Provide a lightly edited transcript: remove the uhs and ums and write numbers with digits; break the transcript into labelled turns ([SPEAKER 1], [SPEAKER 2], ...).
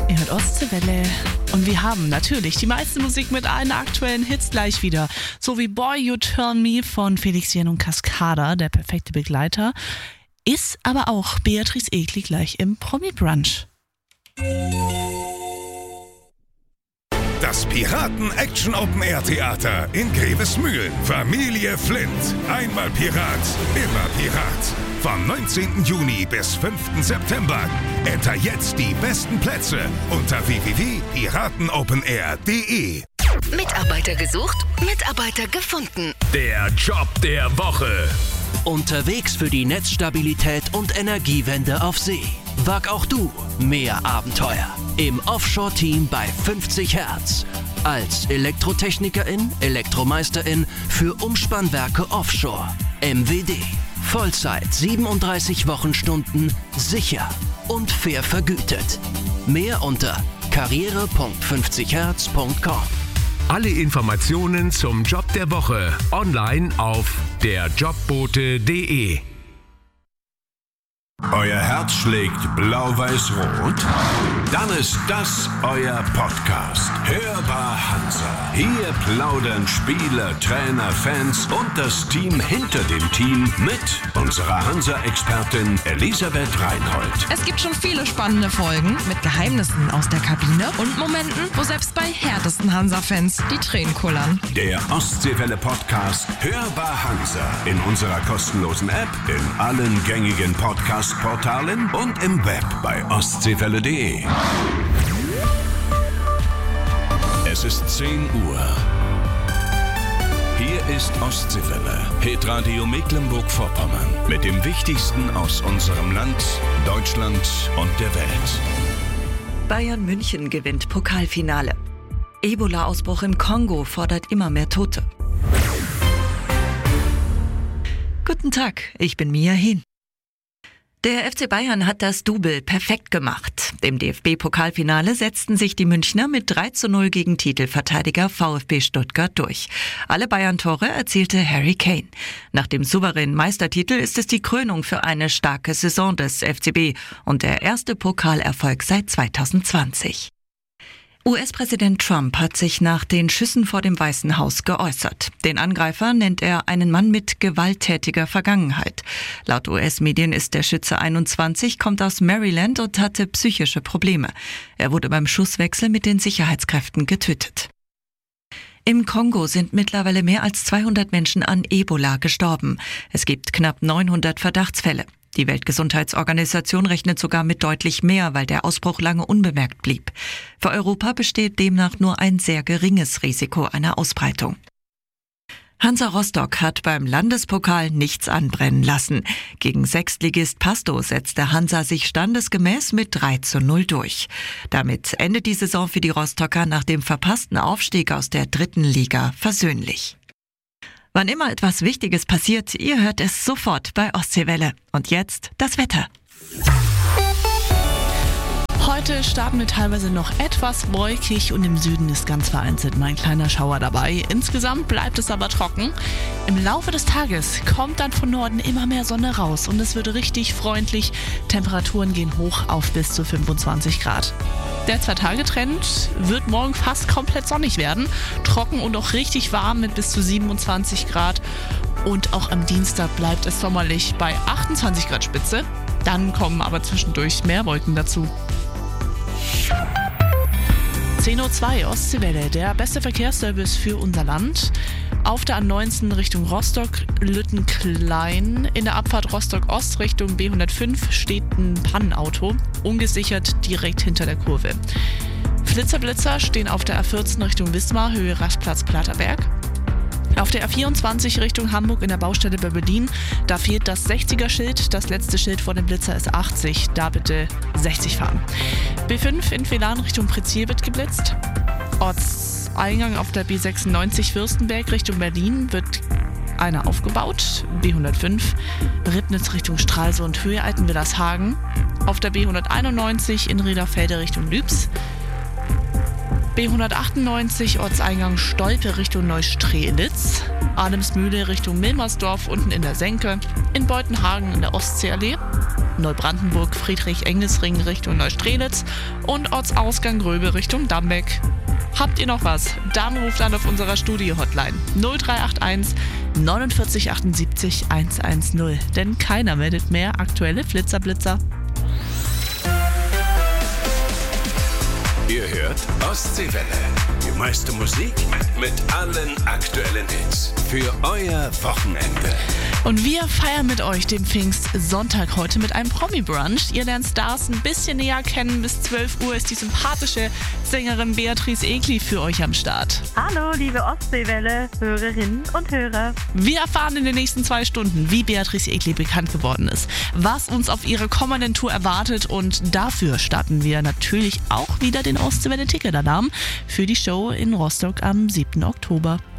[SPEAKER 1] Ihr hört Ostseewelle und wir haben natürlich die meiste Musik mit allen aktuellen Hits gleich wieder. So wie Boy You Turn Me von Felix Jähn und Cascada, der perfekte Begleiter. Ist aber auch Beatrice Egli gleich im Promi-Brunch.
[SPEAKER 2] Das Piraten-Action-Open-Air-Theater in Grevesmühlen. Familie Flint. Einmal Pirat, immer Pirat. Vom 19. Juni bis 5. September. Enter jetzt die besten Plätze unter www.piratenopenair.de.
[SPEAKER 3] Mitarbeiter gesucht, Mitarbeiter gefunden.
[SPEAKER 4] Der Job der Woche.
[SPEAKER 5] Unterwegs für die Netzstabilität und Energiewende auf See. Wag auch du mehr Abenteuer im Offshore-Team bei 50 Hertz. Als Elektrotechnikerin, Elektromeisterin für Umspannwerke Offshore. MWD. Vollzeit 37 Wochenstunden, sicher und fair vergütet. Mehr unter karriere.50herz.com.
[SPEAKER 4] Alle Informationen zum Job der Woche online auf derjobbote.de.
[SPEAKER 6] Euer Herz schlägt blau-weiß-rot? Dann ist das euer Podcast. Hörbar Hansa. Hier plaudern Spieler, Trainer, Fans und das Team hinter dem Team mit unserer Hansa-Expertin Elisabeth Reinhold.
[SPEAKER 7] Es gibt schon viele spannende Folgen mit Geheimnissen aus der Kabine und Momenten, wo selbst bei härtesten Hansa-Fans die Tränen kullern.
[SPEAKER 6] Der Ostseewelle-Podcast Hörbar Hansa in unserer kostenlosen App, in allen gängigen Podcast-Portalen und im Web bei ostseewelle.de.
[SPEAKER 2] Es ist 10 Uhr. Hier ist Ostseewelle, Hitradio Mecklenburg-Vorpommern. Mit dem Wichtigsten aus unserem Land, Deutschland und der Welt.
[SPEAKER 8] Bayern München gewinnt Pokalfinale. Ebola-Ausbruch im Kongo fordert immer mehr Tote. Guten Tag, ich bin Mia Hehn. Der FC Bayern hat das Double perfekt gemacht. Im DFB-Pokalfinale setzten sich die Münchner mit 3:0 gegen Titelverteidiger VfB Stuttgart durch. Alle Bayern-Tore erzielte Harry Kane. Nach dem souveränen Meistertitel ist es die Krönung für eine starke Saison des FCB und der erste Pokalerfolg seit 2020. US-Präsident Trump hat sich nach den Schüssen vor dem Weißen Haus geäußert. Den Angreifer nennt er einen Mann mit gewalttätiger Vergangenheit. Laut US-Medien ist der Schütze 21, kommt aus Maryland und hatte psychische Probleme. Er wurde beim Schusswechsel mit den Sicherheitskräften getötet. Im Kongo sind mittlerweile mehr als 200 Menschen an Ebola gestorben. Es gibt knapp 900 Verdachtsfälle. Die Weltgesundheitsorganisation rechnet sogar mit deutlich mehr, weil der Ausbruch lange unbemerkt blieb. Für Europa besteht demnach nur ein sehr geringes Risiko einer Ausbreitung. Hansa Rostock hat beim Landespokal nichts anbrennen lassen. Gegen Sechstligist Pasto setzte Hansa sich standesgemäß mit 3:0 durch. Damit endet die Saison für die Rostocker nach dem verpassten Aufstieg aus der 3. Liga versöhnlich. Wann immer etwas Wichtiges passiert, ihr hört es sofort bei Ostseewelle. Und jetzt das Wetter.
[SPEAKER 1] Heute starten wir teilweise noch etwas wolkig und im Süden ist ganz vereinzelt mal ein kleiner Schauer dabei. Insgesamt bleibt es aber trocken. Im Laufe des Tages kommt dann von Norden immer mehr Sonne raus und es wird richtig freundlich. Temperaturen gehen hoch auf bis zu 25 Grad. Der 2-Tage-Trend wird morgen fast komplett sonnig werden. Trocken und auch richtig warm mit bis zu 27 Grad. Und auch am Dienstag bleibt es sommerlich bei 28 Grad Spitze. Dann kommen aber zwischendurch mehr Wolken dazu. 10:02 Uhr Ostseewelle, der beste Verkehrsservice für unser Land. Auf der A19 Richtung Rostock, Lüttenklein. In der Abfahrt Rostock-Ost Richtung B105 steht ein Pannenauto, ungesichert direkt hinter der Kurve. Flitzer stehen auf der A14 Richtung Wismar, Höhe Rastplatz Platterberg. Auf der A24 Richtung Hamburg in der Baustelle bei Berlin, da fehlt das 60er-Schild. Das letzte Schild vor dem Blitzer ist 80, da bitte 60 fahren. B5 in Velan Richtung Prezier wird geblitzt. Ortseingang auf der B96 Fürstenberg Richtung Berlin wird einer aufgebaut. B105 Ribnitz Richtung Stralsund, Höhe Altenwillershagen. Auf der B191 in Rhederfelde Richtung Lübs. B198 Ortseingang Stolpe Richtung Neustrelitz, Adamsmühle Richtung Milmersdorf unten in der Senke, in Beutenhagen in der Ostseeallee, Neubrandenburg, Friedrich-Engels-Ring Richtung Neustrelitz und Ortsausgang Gröbel Richtung Dambeck. Habt ihr noch was? Dann ruft an auf unserer Studio-Hotline 0381 49 78 110. Denn keiner meldet mehr aktuelle Flitzer-Blitzer.
[SPEAKER 6] Ihr hört Ostseewelle. Die meiste Musik mit allen aktuellen Hits. Für euer Wochenende.
[SPEAKER 1] Und wir feiern mit euch den Pfingstsonntag heute mit einem Promi-Brunch. Ihr lernt Stars ein bisschen näher kennen. Bis 12 Uhr ist die sympathische Sängerin Beatrice Egli für euch am Start.
[SPEAKER 9] Hallo, liebe Ostseewelle-Hörerinnen und Hörer.
[SPEAKER 1] Wir erfahren in den nächsten 2 Stunden, wie Beatrice Egli bekannt geworden ist, was uns auf ihrer kommenden Tour erwartet, und dafür starten wir natürlich auch wieder den Ostseewelle-Ticket-Alarm für die Show in Rostock am 7. Oktober.